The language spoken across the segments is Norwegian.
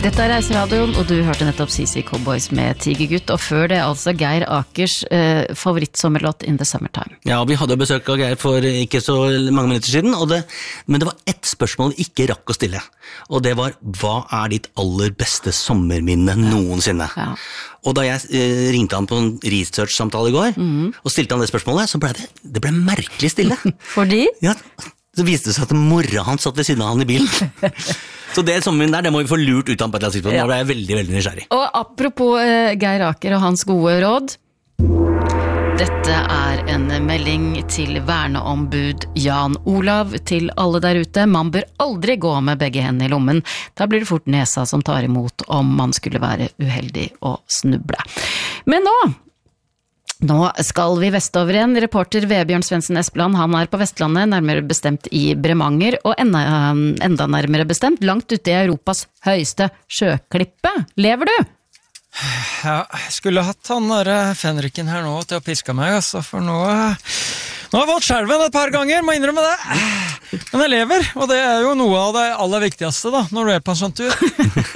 Dette Reiseradioen, og du hørte nettopp CC Cowboys med Tigergutt, og før det altså Geir Akers favorittsommerlåt In the Summertime. Ja, vi hadde besøk av Geir for ikke så mange minutter siden, men det var ett spørsmål vi ikke rakk å stille, og det var, hva ditt aller beste sommerminne noensinne? Ja. Og da jeg ringte han på en research-samtale i går, og stilte han det spørsmålet, så ble det ble merkelig stille. Fordi? Ja, så viste det seg at mora hans satt ved siden av han i bilen. Så det sommerminnet der, det må vi få lurt ut av på et eller annet tidspunkt. Da ble jeg veldig, veldig nysgjerrig. Og apropos Geir Aker og hans gode råd, dette en melding til verneombud Jan Olav til alle der ute. Man bør aldri gå med begge hendene i lommen. Da blir det fort nesa som tar imot om man skulle være uheldig og snuble. Men nå skal vi vestover igjen. Reporter Vebjørn Svendsen Espeland, han på Vestlandet, nærmere bestemt i Bremanger, og enda nærmere bestemt langt ute i Europas høyeste sjøklippe. Lever du? Ja, jeg skulle hatt han der fenriken her nå til å piske meg, altså, for nå har jeg valgt skjelven et par ganger, må innrømme det. Men jeg lever, og det jo noe av det aller viktigste da, når du på en sånn tur.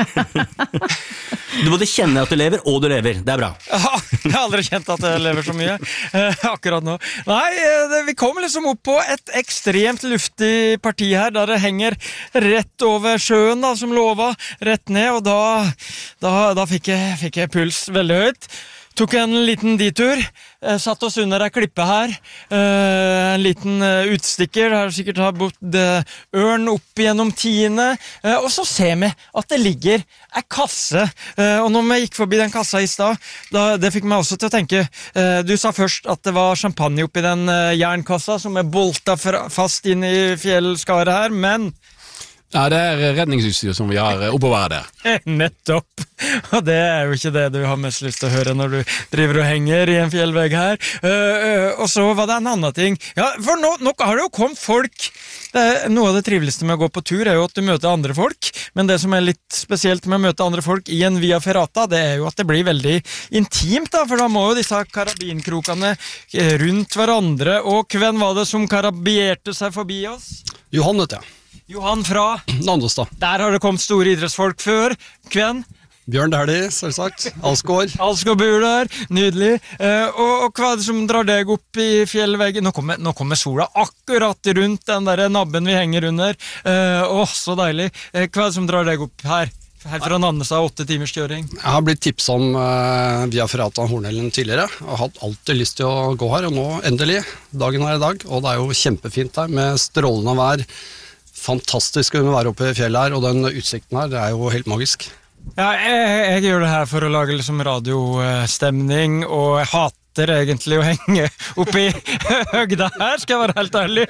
Du både kjenne at du lever, og du lever. Det bra. Ja, jeg har aldri kjent at jeg lever så mye akkurat nå. Nei, vi kom liksom opp på et ekstremt luftig parti her, der det henger rett over sjøen da, som lova, rett ned, og da fikk jeg puls veldig høyt. Tok en liten ditur, satt oss under ei klippe her, en liten utstikker, der sikkert har bodd ørn opp gjennom tiende, og så ser vi at det ligger ei kasse, og når vi gikk forbi den kassa i stad, det fikk meg også til å tenke, du sa først at det var champagne oppi den jernkassa som boltet fast inn i fjellskaret her, men... Ja, det redningsutstyr som vi har oppover der. Nettopp, og det jo ikke det du har mest lyst til å høre når du driver og henger i en fjellvegg her. Og så var det en annen ting. Ja, for nå har det jo kommet folk. Noe av det triveligste med å gå på tur jo at du møter andre folk, men det som litt spesielt med å møte andre folk i en via ferrata, det jo at det blir veldig intimt da, for da må jo disse karabinkrokene rundt hverandre, og hvem var det som karabierte seg forbi oss? Johan, vet jeg. Johan fra Nandestad. Der har det kommet store idrettsfolk før. Hvem? Bjørn Dæhlie, selvsagt. Alsgaard. Alsgaard bor der, nydelig. Og hva det som drar deg opp i fjellveggen? Nå kommer sola akkurat rundt den der nabben vi henger under. Så deilig. Hva det som drar deg opp her? Her fra Nannestad, 8 timers kjøring. Jeg har blitt tipset om via Ferrata Hornellen tidligere, og hatt alltid lyst til å gå her, og nå endelig, dagen i dag, og det jo kjempefint der, med strålende vær, fantastisk å være oppe i fjellet her, og den utsikten her, det jo helt magisk. Ja, jeg gjør det her for å lage liksom radiostemning, og jeg hater egentlig å henge oppe i høgda her, skal jeg være helt ærlig.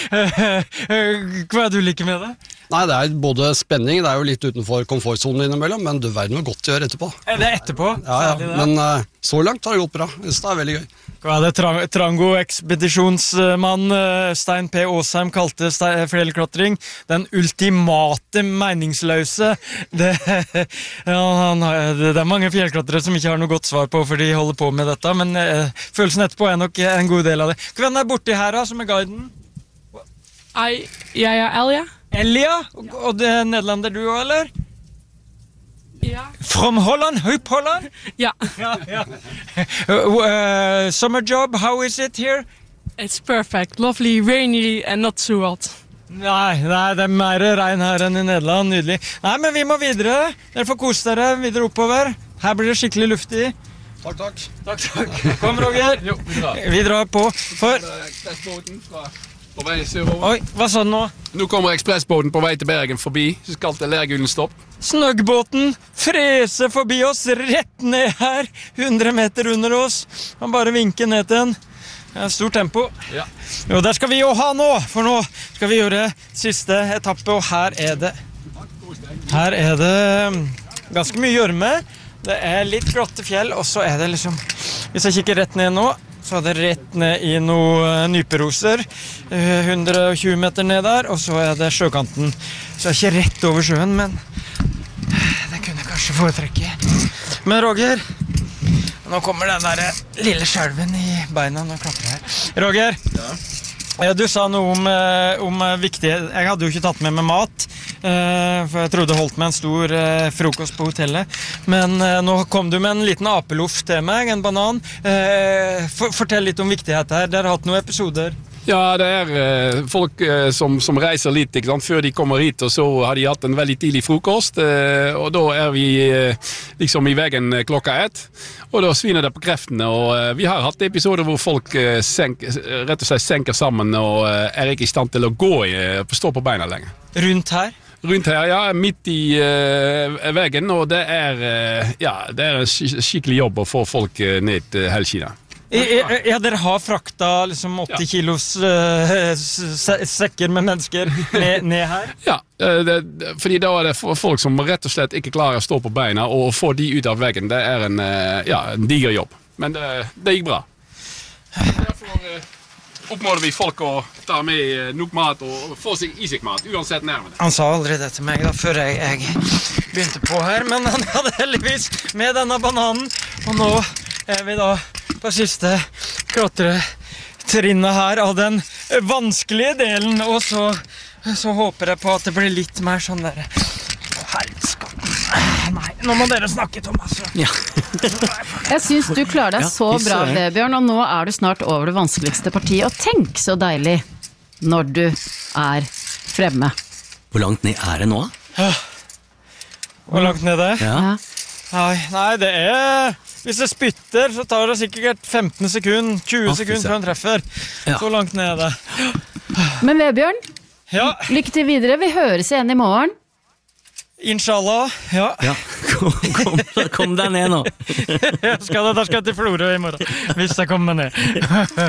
Hva du liker med det? Nei, det både spenning, det jo litt utenfor komfortzonen innimellom, men du verden noe godt å gjøre etterpå. Det etterpå? Ja, men så langt har det gått bra. Det veldig gøy. Hva det Trango-ekspedisjonsmann Stein P. Åsheim kalte fjellklatring? Den ultimate meningsløse. Det mange fjellklatrere som ikke har noe godt svar på, for de holder på med dette, men følelsen etterpå nok en god del av det. Hvem borti her da, som guiden? Jeg Elia. Elia? Og det nederlander du også, eller? Ja. From Holland? Hup Holland? Ja. Summer job, how is it here? It's perfect, lovely, rainy and not so hot. Nei, det mer regn her enn i Nederland, nydelig. Nei, men vi må videre. Dere får kose dere videre oppover. Her blir det skikkelig luftig. Takk. Kom, Roger. Jo, vi drar på. Oi, hva sa den nå? Nå kommer ekspressbåten på vei til Bergen forbi, så skal til Lergullen stopp. Snøggbåten freser forbi oss, rett ned her, 100 meter under oss. Han bare vinker ned til den. Stort tempo. Ja. Jo, der skal vi jo ha nå, for nå skal vi gjøre siste etappe, og her det ganske mye gjørme. Det litt glatte fjell, og så det liksom, hvis jeg kikker rett ned nå, så det rett ned i noen nyperoser, 120 meter ned der, og så det sjøkanten. Så ikke rett over sjøen, men det kunne jeg kanskje foretrekke. Men Roger, nå kommer den der lille skjelven i beina når jeg klapper her. Roger, ja. Du sa noe om viktige, jeg hadde jo ikke tatt med mat, For jeg trodde holdt med en stor frokost på hotellet. Men nå kom du med en liten apeloff til meg, en banan. Fortell litt om viktighet her. Dere har hatt noen episoder. Ja, det folk som reiser litt, ikke sant? Før de kommer hit, og så har de hatt en veldig tidlig frokost, og da vi liksom i veien klokka 1, og da sviner det på kreftene, og vi har hatt episoder hvor folk rett og slett senker sammen og ikke i stand til å gå, stå på beina lenger. Rundt her? Rundt her, ja, midt i veien, og det er en skikkelig jobb å få folk ned til Hellkina. Ja, dere har frakta liksom 80 kilos sekker med mennesker ned her? Ja, fordi da det folk som rett og slett ikke klarer å stå på beina, og få de ut av veggen, det en diger jobb. Men det gikk bra. Derfor oppmåler vi folk å ta med nok mat og få seg i seg mat, uansett nærmere. Han sa aldri det til meg da, før jeg begynte på her, men han hadde heldigvis med denne bananen, og nå vi da på siste klatretrinnet her av den vanskelige delen, og så håper jeg på at det blir litt mer sånn der. Nei, nå må dere snakke, Thomas. Ja. Jeg synes du klarer deg så bra, Vebjørn, og nå du snart over det vanskeligste partiet, og tenk så deilig når du fremme. Hvor langt ned det nå? Hvor langt ned det? Ja. Nei, det hvis jeg spytter, så tar det sikkert 15 sekunder, 20 sekunder før han treffer. Ja. Så langt ned det. Men Vebjørn, lykke til videre. Vi høres igjen i morgen. Inshallah, ja. Kom deg ned nå. Da skal jeg til Florø i morgen, hvis jeg kommer ned.